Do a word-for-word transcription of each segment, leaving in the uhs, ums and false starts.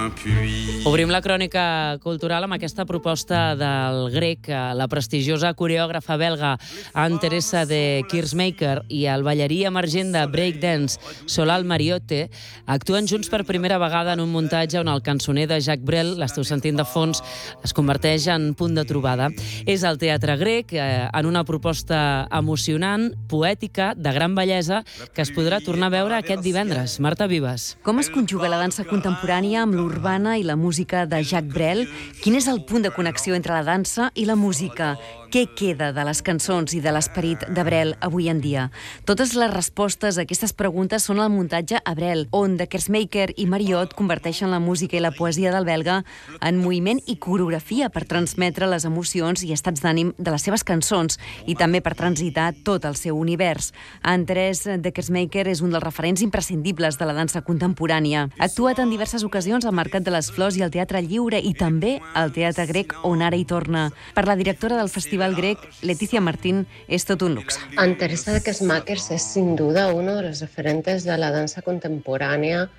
un puits. Obrim la crònica cultural amb aquesta proposta del grec, la prestigiosa coreògrafa belga Anne-Theresa de Keersmaker i el ballarí emergent de breakdance Solal Mariotte actuen junts per primera vegada en un muntatge on el cançoner de Jacques Brel, l'esteu sentint de fons, es converteix en punt de trobada. És el teatre grec eh, en una proposta emocionant, poètica, de gran bellesa, que es podrà tornar a veure aquest divendres. Marta Vives. Com es conjuga la dansa contemporània amb l'urbana i la música de Jacques Brel? Quin és el punt de connexió entre la dansa i la música? Què queda de les cançons i de l'esperit de Brel avui en dia? Totes les respostes a aquestes preguntes són al muntatge a Brel, on de Keersmaker i Mariotte converteixen la música i la poesia del belga en moviment i coreografia per transmetre les emocions i estats d'ànim de les seves cançons i també per transitar tot el seu univers. Anne-Theresa de Keersmaker és un dels referents imprescindibles de la dansa contemporània. Ha actuat en diverses ocasions al Mercat de les Flors i al Teatre Lliure i també al Teatre Grec, on ara hi torna. Per la directora del Festival grec, Leticia Martín, és tot un luxe. Anne-Theresa de Keersmaker és sin duda uno de los referentes de la dansa contemporània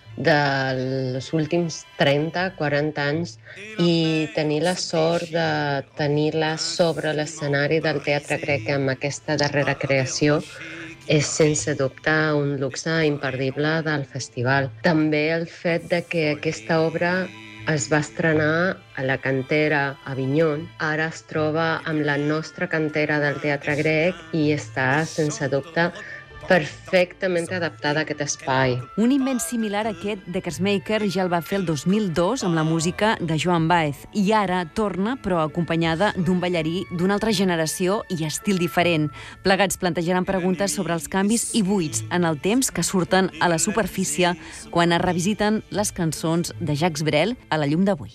dels últims trenta quaranta anys i tenir la sort de tenir-la sobre l'escenari del Teatre Grec amb aquesta darrera creació és sense dubte un luxe imperdible del festival. També el fet de que aquesta obra es va estrenar a la cantera Avinyón, ara es troba amb la nostra cantera del Teatre Grec i està, sense dubte, perfectament adaptada a aquest espai. Un invent similar a aquest de Keersmaker ja el va fer el dos mil dos amb la música de Joan Baez i ara torna, però acompanyada d'un ballarí d'una altra generació i estil diferent. Plegats plantejaran preguntes sobre els canvis i buits en el temps que surten a la superfície quan es revisiten les cançons de Jacques Brel a la llum d'avui.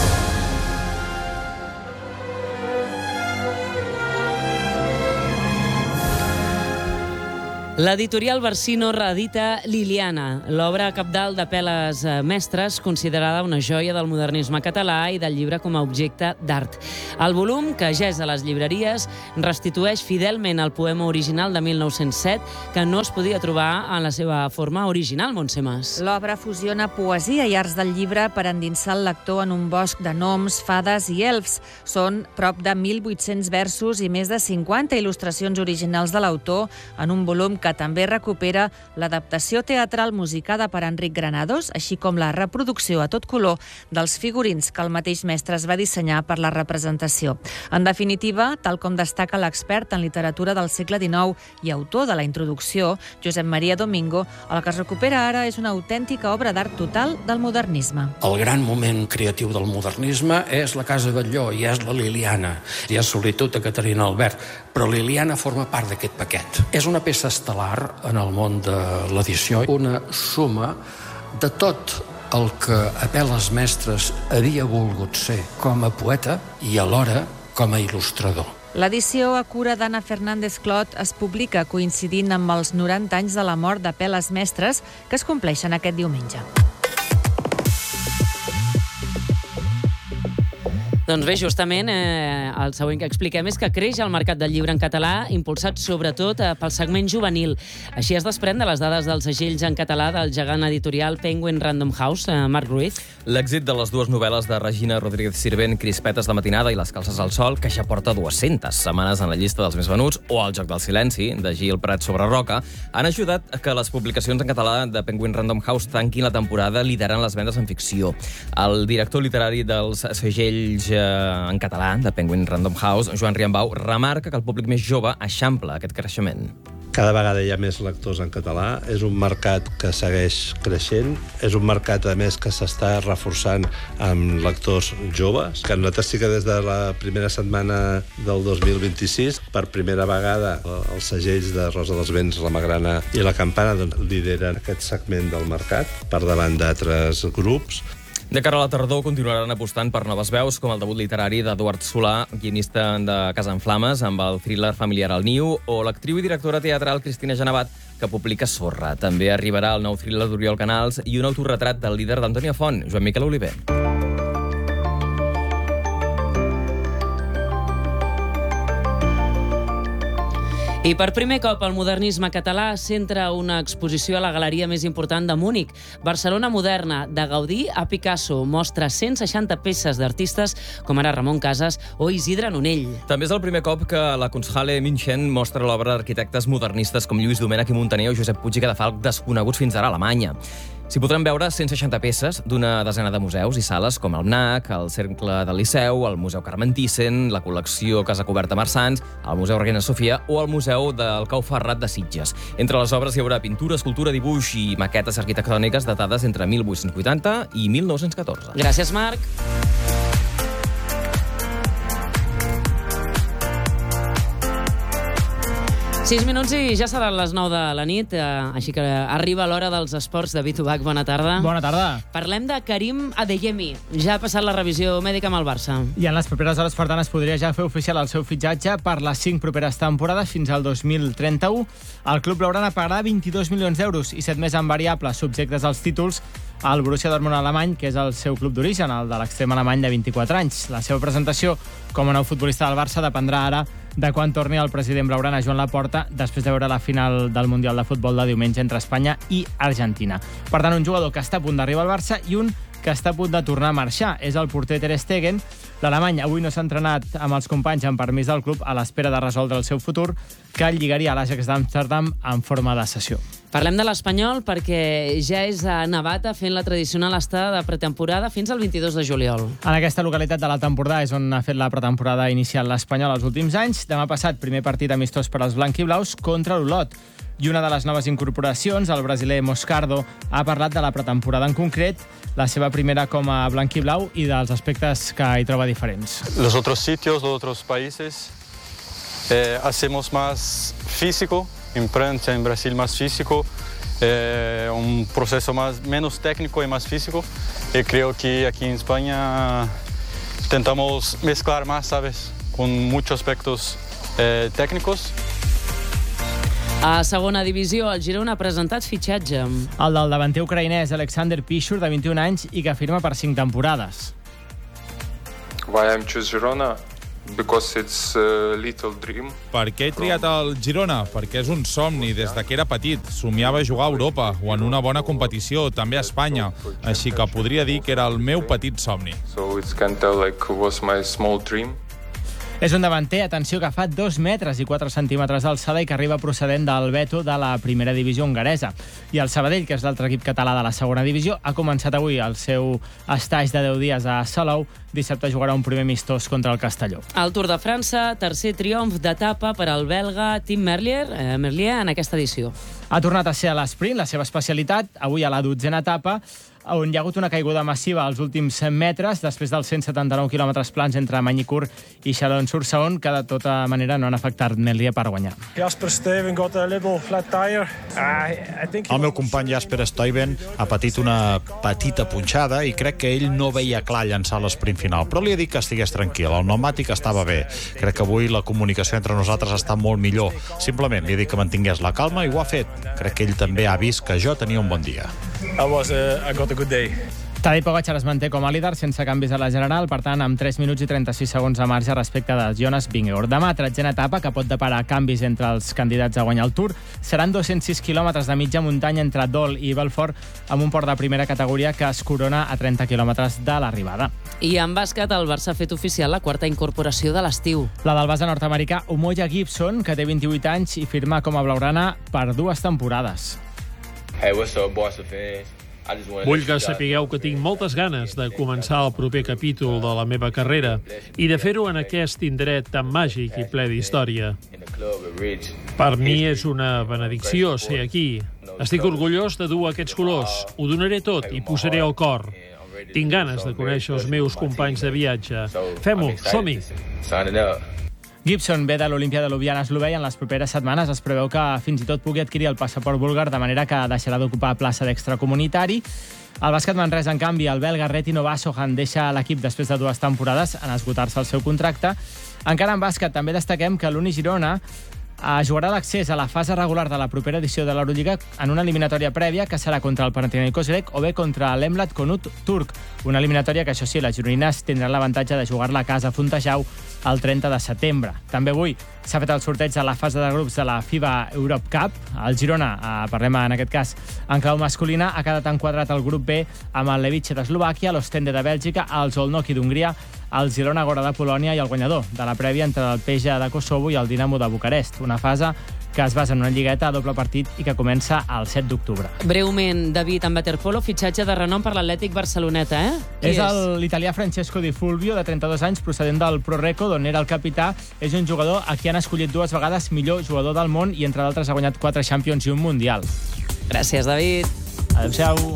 L'editorial Barsino reedita Liliana, l'obra cabdal de Peles Mestres, considerada una joia del modernisme català i del llibre com a objecte d'art. El volum, que ja és a les llibreries, restitueix fidelment el poema original de mil nou-cents set, que no es podia trobar en la seva forma original, Montse Mas. L'obra fusiona poesia i arts del llibre per endinsar el lector en un bosc de noms, fades i elfs. Són prop de mil vuit-cents versos i més de cinquanta il·lustracions originals de l'autor en un volum que també recupera l'adaptació teatral musicada per Enric Granados, així com la reproducció a tot color dels figurins que el mateix mestre es va dissenyar per la representació. En definitiva, tal com destaca l'expert en literatura del segle dinou i autor de la introducció, Josep Maria Domingo, el que es recupera ara és una autèntica obra d'art total del modernisme. El gran moment creatiu del modernisme és la Casa Batlló i és la Liliana. Hi ha Solitud de Caterina Albert, però Liliana forma part d'aquest paquet. És una peça estel·lar en el món de l'edició, una suma de tot el que a Peles Mestres havia volgut ser com a poeta i alhora com a il·lustrador. L'edició a cura d'Anna Fernández Clot es publica coincidint amb els noranta anys de la mort de Peles Mestres, que es compleixen aquest diumenge. Doncs bé, justament, eh, el següent que expliquem és que creix el mercat del llibre en català, impulsat sobretot eh, pel segment juvenil. Així es desprèn de les dades dels segells en català del gegant editorial Penguin Random House, eh, Marc Ruiz. L'èxit de les dues novel·les de Regina Rodríguez Sirvent, Crispetes de matinada i Les calces al sol, que ja porta dues-centes setmanes en la llista dels més venuts, o El joc del silenci, de Gil Prat sobre Roca, han ajudat a que les publicacions en català de Penguin Random House tanquin la temporada liderant les vendes en ficció. El director literari dels segells en català de Penguin Random House, Joan Riambau, remarca que el públic més jove eixampla aquest creixement. Cada vegada hi ha més lectors en català, és un mercat que segueix creixent, és un mercat, a més, que s'està reforçant amb lectors joves, que nosaltres sí que des de la primera setmana del dos mil vint-i-sis, per primera vegada, els segells de Rosa dels Vents, La Magrana i La Campana doncs, lideren aquest segment del mercat per davant d'altres grups. De cara a la tardor continuaran apostant per noves veus, com el debut literari d'Eduard Solà, guionista de Casa en Flames, amb el thriller familiar El Niu, o l'actriu i directora teatral Cristina Genevat, que publica Sorra. També arribarà el nou thriller d'Oriol Canals i un autorretrat del líder d'Antònia Font, Joan Miquel Oliver. I per primer cop el modernisme català centra una exposició a la galeria més important de Múnich. Barcelona moderna, de Gaudí a Picasso, mostra cent seixanta peces d'artistes com ara Ramon Casas o Isidre Nonell. També és el primer cop que la Kunsthalle München mostra l'obra d'arquitectes modernistes com Lluís Domènech i Muntaner o Josep Puig i Cadafalch, desconeguts fins ara a Alemanya. S'hi podran veure cent seixanta peces d'una desena de museus i sales com el M N A C, el Cercle del Liceu, el Museu Carmen Thyssen, la col·lecció Casa Coberta Marsans, el Museu Reina Sofia o el Museu del Cau Ferrat de Sitges. Entre les obres hi haurà pintura, escultura, dibuix i maquetes arquitectòniques datades entre mil vuit-cents vuitanta i mil nou-cents catorze. Gràcies, Marc. Sis minuts i ja seran les nou de la nit, eh, així que arriba l'hora dels esports. David Ubach, bona tarda. Bona tarda. Parlem de Karim Adeyemi. Ja ha passat la revisió mèdica amb el Barça. I en les properes hores, per tant, es podria ja fer oficial el seu fitxatge per les cinc properes temporades fins al dos mil trenta-u. El club blaugrana pagarà vint-i-dos milions d'euros i set més en variables subjectes als títols al Borussia Dortmund alemany, que és el seu club d'origen, el de l'extrem alemany de vint-i-quatre anys. La seva presentació com a nou futbolista del Barça dependrà ara de quan torni el president blaugrana, Joan Laporta, després de veure la final del Mundial de Futbol de diumenge entre Espanya i Argentina. Per tant, un jugador que està a punt d'arribar al Barça i un que està a punt de tornar a marxar. És el porter Ter Stegen. L'alemany avui no s'ha entrenat amb els companys en permís del club a l'espera de resoldre el seu futur, que el lligaria a l'Ajax d'Amsterdam en forma de cessió. Parlem de l'Espanyol perquè ja és a Navata fent la tradicional estada de pretemporada fins al vint-i-dos de juliol. En aquesta localitat de l'Alt Empordà és on ha fet la pretemporada inicial l'Espanyol els últims anys. Demà passat, primer partit amistós per als blanquiblaus contra l'Olot. I una de les noves incorporacions, el brasiler Moscardo, ha parlat de la pretemporada en concret, la seva primera com a blanquiblau i dels aspectes que hi troba diferents. Los otros sitios, los otros países, eh, hacemos más físico, en Francia, en Brasil más físico, eh, un proceso más, menos técnico y más físico. Y creo que aquí en España intentamos mezclar más, ¿sabes? Con muchos aspectos eh, técnicos. A segona divisió, el Girona ha presentat fitxatge. El del davanter ucraïnès Alexander Pichur, de vint-i-un anys, i que firma per cinc temporades. Why I'm choose Girona? Because it's a little dream. Per què he triat el Girona? Perquè és un somni des de que era petit. Somiava jugar a Europa o en una bona competició, també a Espanya. Així que podria dir que era el meu petit somni. So it's can tell like was my small dream. És un davanter, atenció, que fa dos metres i quatre centímetres d'alçada i que arriba procedent del Beto de la primera divisió hongaresa. I el Sabadell, que és l'altre equip català de la segona divisió, ha començat avui el seu estatge de deu dies a Salou. Dissabte jugarà un primer amistós contra el Castelló. Al Tour de França, tercer triomf d'etapa per al belga Tim Merlier, eh, Merlier en aquesta edició. Ha tornat a ser a l'esprint, la seva especialitat, avui a la dotzena etapa, on hi ha hagut una caiguda massiva als últims metres, després dels cent setanta-nou quilòmetres plans entre Magny-Cours i Chalon-sur-Saône, que de tota manera no han afectat Merlier per guanyar. Jasper Stuyven got a little flat tire. I, I think El meu company Jasper Stuyven ha patit una petita punxada i crec que ell no veia clar llançar l'esprint final, però li he dit que estigués tranquil, el pneumàtic estava bé. Crec que avui la comunicació entre nosaltres està molt millor. Simplement li he dit que mantingués la calma i ho ha fet. Crec que ell també ha vist que jo tenia un bon dia. I was a, I got a good day. Tadej Pogačar es manté com a líder sense canvis a la general, per tant, amb tres minuts i trenta-sis segons de marge respecte de Jonas Vingegaard. Demà, tretzena etapa, que pot deparar canvis entre els candidats a guanyar el Tour. Seran dos-cents sis quilòmetres de mitja muntanya entre Dol i Belfort, amb un port de primera categoria que es corona a trenta quilòmetres de l'arribada. I en bàsquet, el Barça ha fet oficial la quarta incorporació de l'estiu. La del base nord-americà Umoja Gibson, que té vint-i-vuit anys i firma com a blaugrana per dues temporades. Hey, what's up, boys and fans? Vull que sapigueu que tinc moltes ganes de començar el proper capítol de la meva carrera i de fer-ho en aquest indret tan màgic i ple d'història. Per mi és una benedicció ser aquí. Estic orgullós de dur aquests colors. Ho donaré tot i posaré el cor. Tinc ganes de conèixer els meus companys de viatge. Fem-ho, som-hi! Gibson ve de l'Olimpia de Ljubljana a Eslovènia. En les properes setmanes es preveu que fins i tot pugui adquirir el passaport búlgar, de manera que deixarà d'ocupar plaça d'extracomunitari. Al bàsquet Manresa, en canvi, el belga Retino Vassohan deixa l'equip després de dues temporades en esgotar-se el seu contracte. Encara en bàsquet també destaquem que l'Uni Girona jugarà l'accés a la fase regular de la propera edició de l'Eurolliga en una eliminatòria prèvia que serà contra el Panathinaikos grec o bé contra l'Emlat Konut turc. Una eliminatòria que, això sí, les gironines tindran l'avantatge de jugar-la a casa a Fontejau el trenta de setembre. També avui s'ha fet el sorteig de la fase de grups de la FIBA Europe Cup. El Girona, eh, parlem en aquest cas en clau masculina, ha quedat enquadrat al grup B amb el Levice d'Eslovàquia, l'Ostende de Bèlgica, el Zolnoki d'Hongria, el Zilona Gora de Polònia i el guanyador de la prèvia entre el P S G de Kosovo i el Dinamo de Bucarest. Una fase que es basa en una lligueta a doble partit i que comença el set d'octubre. Breument, David, en waterpolo, fitxatge de renom per l'Atlètic Barceloneta, eh? Qui és l'italià Francesco Di Fulvio, de trenta-dos anys, procedent del Pro Reco, d'on era el capità. És un jugador a qui han escollit dues vegades millor jugador del món i, entre d'altres, ha guanyat quatre Champions i un Mundial. Gràcies, David. Adéu-siau.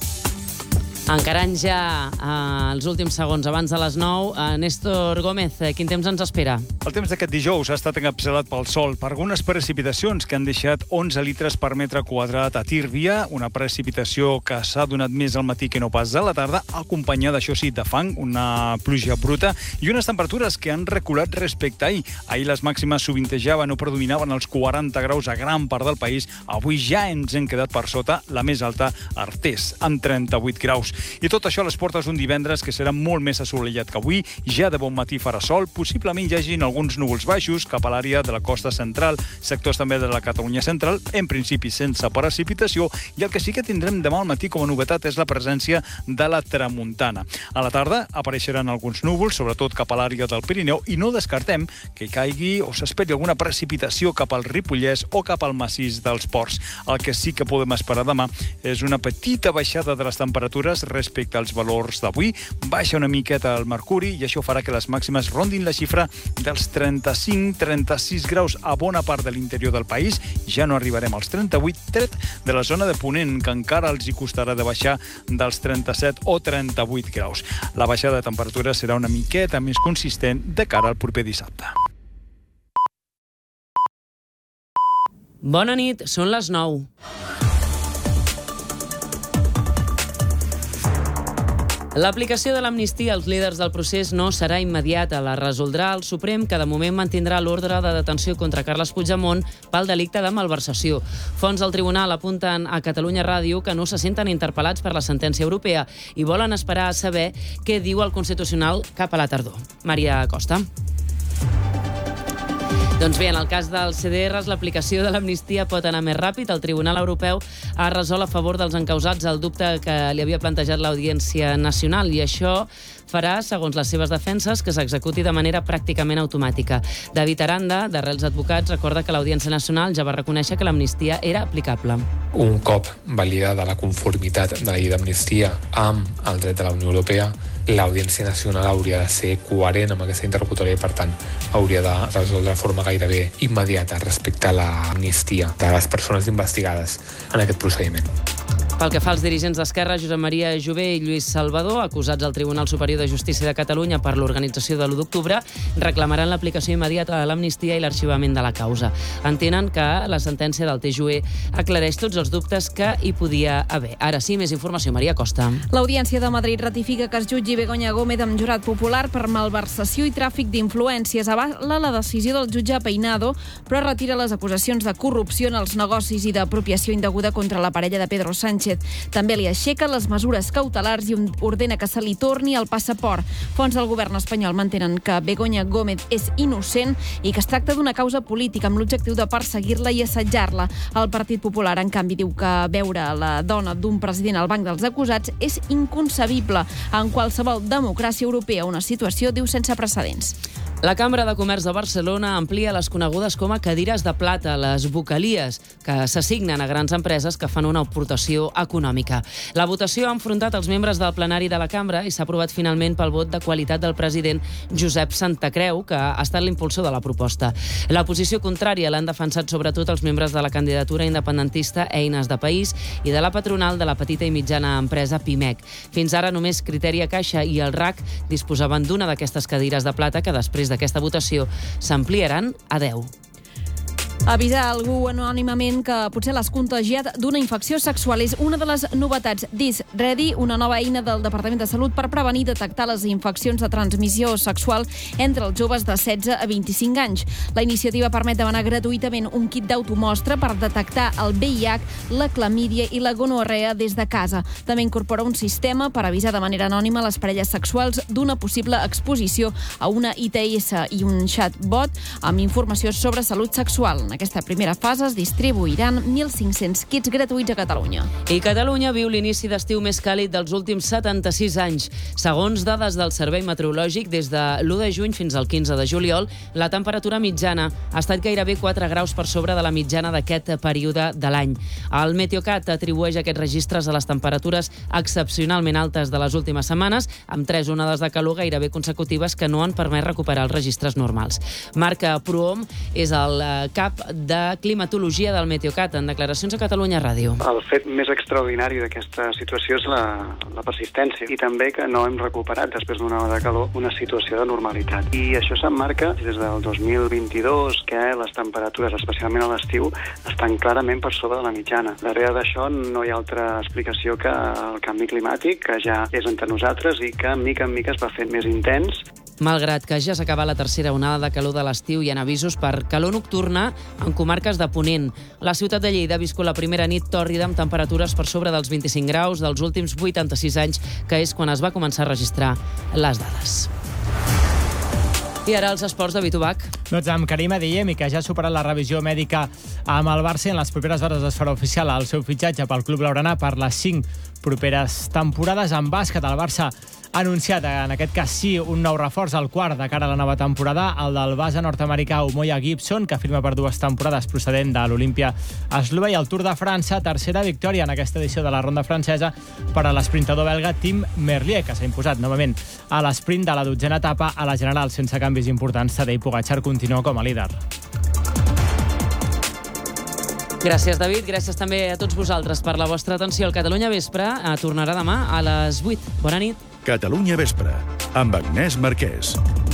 Encarant ja eh, els últims segons abans de les nou, eh, Néstor Gómez, eh, quin temps ens espera? El temps d'aquest dijous ha estat encapçalat pel sol per algunes precipitacions que han deixat onze litres per metre quadrat a Tírvia, una precipitació que s'ha donat més al matí que no pas a la tarda, acompanyada, això sí, de fang, una pluja bruta i unes temperatures que han reculat respecte a ahir. Ahir les màximes sovintejaven o predominaven els quaranta graus a gran part del país. Avui ja ens hem quedat per sota, la més alta, Artés, amb trenta-vuit graus. I tot això a les portes d'un divendres que serà molt més assolellat que avui. Ja de bon matí farà sol, possiblement hi hagin alguns núvols baixos cap a l'àrea de la costa central, sectors també de la Catalunya central, en principi sense precipitació, i el que sí que tindrem demà al matí com a novetat és la presència de la tramuntana. A la tarda apareixeran alguns núvols, sobretot cap a l'àrea del Pirineu, i no descartem que caigui o s'esperi alguna precipitació cap al Ripollès o cap al massís dels Ports. El que sí que podem esperar demà és una petita baixada de les temperatures respecte als valors d'avui. Baixa una miqueta el mercuri i això farà que les màximes rondin la xifra dels trenta-cinc trenta-sis graus a bona part de l'interior del país. Ja no arribarem als trenta-vuit, tret de la zona de Ponent, que encara els hi costarà de baixar dels trenta-set o trenta-vuit graus. La baixada de temperatura serà una miqueta més consistent de cara al proper dissabte. Bona nit, són les nou. L'aplicació de l'amnistia als líders del procés no serà immediata. La resoldrà el Suprem, que de moment mantindrà l'ordre de detenció contra Carles Puigdemont pel delicte de malversació. Fonts del tribunal apunten a Catalunya Ràdio que no se senten interpel·lats per la sentència europea i volen esperar a saber què diu el Constitucional cap a la tardor. Maria Costa. Doncs bé, en el cas dels C D Rs, l'aplicació de l'amnistia pot anar més ràpid. El Tribunal Europeu ha resolt a favor dels encausats el dubte que li havia plantejat l'Audiència Nacional i això farà, segons les seves defenses, que s'executi de manera pràcticament automàtica. David Aranda, d'Arrels Advocats, recorda que l'Audiència Nacional ja va reconèixer que l'amnistia era aplicable. Un cop validada la conformitat de la llei d'amnistia amb el dret de la Unió Europea, l'Audiència Nacional hauria de ser coherent amb aquesta interlocutòria i, per tant, hauria de resoldre de forma gairebé immediata respecte a l'amnistia de les persones investigades en aquest procediment. Pel que fa als dirigents d'Esquerra, Josep Maria Jové i Lluís Salvador, acusats al Tribunal Superior de Justícia de Catalunya per l'organització de l'u d'octubre, reclamaran l'aplicació immediata de l'amnistia i l'arxivament de la causa. Entenen que la sentència del T J U E aclareix tots els dubtes que hi podia haver. Ara sí, més informació, Maria Costa. L'Audiència de Madrid ratifica que es jutgi Begoña Gómez amb jurat popular per malversació i tràfic d'influències. Avala la decisió del jutge Peinado, però retira les acusacions de corrupció en els negocis i d'apropiació indeguda contra la parella de Pedro Sánchez. També li aixeca les mesures cautelars i ordena que se li torni el passaport. Fonts del govern espanyol mantenen que Begoña Gómez és innocent i que es tracta d'una causa política amb l'objectiu de perseguir-la i assetjar-la. El Partit Popular, en canvi, diu que veure la dona d'un president al banc dels acusats és inconcebible en qualsevol democràcia europea, una situació, diu, sense precedents. La Cambra de Comerç de Barcelona amplia les conegudes com a cadires de plata, les vocalies, que s'assignen a grans empreses que fan una aportació econòmica. La votació ha enfrontat els membres del plenari de la Cambra i s'ha aprovat finalment pel vot de qualitat del president Josep Santacreu, que ha estat l'impulsor de la proposta. La posició contrària l'han defensat sobretot els membres de la candidatura independentista Eines de País i de la patronal de la petita i mitjana empresa Pimec. Fins ara només Criteria Caixa i el R A C disposaven d'una d'aquestes cadires de plata que després d'aquesta votació s'ampliaran a deu. Avisar algú anònimament que potser l'has contagiat d'una infecció sexual és una de les novetats d'Is Ready, una nova eina del Departament de Salut per prevenir i detectar les infeccions de transmissió sexual entre els joves de setze a vint-i-cinc anys. La iniciativa permet demanar gratuïtament un kit d'automostra per detectar el V I H, la clamídia i la gonorrea des de casa. També incorpora un sistema per avisar de manera anònima les parelles sexuals d'una possible exposició a una I T S i un chatbot amb informació sobre salut sexual. En aquesta primera fase es distribuiran mil cinc-cents kits gratuïts a Catalunya. I Catalunya viu l'inici d'estiu més càlid dels últims setanta-sis anys. Segons dades del Servei Meteorològic, des de l'u de juny fins al quinze de juliol, la temperatura mitjana ha estat gairebé quatre graus per sobre de la mitjana d'aquest període de l'any. El Meteocat atribueix aquests registres a les temperatures excepcionalment altes de les últimes setmanes, amb tres onades de calor gairebé consecutives que no han permès recuperar els registres normals. Marc Prohom és el cap de climatologia del Meteocat, en declaracions a Catalunya Ràdio. El fet més extraordinari d'aquesta situació és la, la persistència i també que no hem recuperat després d'una hora de calor una situació de normalitat. I això s'emmarca des del dos mil vint-i-dos, que les temperatures, especialment a l'estiu, estan clarament per sobre de la mitjana. Darrere d'això no hi ha altra explicació que el canvi climàtic, que ja és entre nosaltres i que mica en mica es va fent més intens. Malgrat que ja s'acaba la tercera onada de calor de l'estiu, hi ha avisos per calor nocturna en comarques de Ponent. La ciutat de Lleida ha viscut la primera nit tòrrida amb temperatures per sobre dels vint-i-cinc graus dels últims vuitanta-sis anys, que és quan es va començar a registrar les dades. I ara els esports de Bitubac. Doncs amb Karim Adeyemi, que ja ha superat la revisió mèdica amb el Barça, en les properes hores es farà oficial el seu fitxatge pel club blaugrana per les cinc properes temporades. En bàsquet, el Barça ha anunciat, en aquest cas sí, un nou reforç, al quart de cara a la nova temporada, el del base nord-americà Umoja Gibson, que firma per dues temporades procedent de l'Olimpia Eslova, i el Tour de França, tercera victòria en aquesta edició de la ronda francesa per a l'esprintador belga Tim Merlier, que s'ha imposat novament a l'esprint de la dotzena etapa a la general. Sense canvis importants, Tadej Pogačar continua com a líder. Gràcies, David. Gràcies també a tots vosaltres per la vostra atenció. El Catalunya Vespre tornarà demà a les vuit. Bona nit. Catalunya Vespre, amb Agnès Marquès.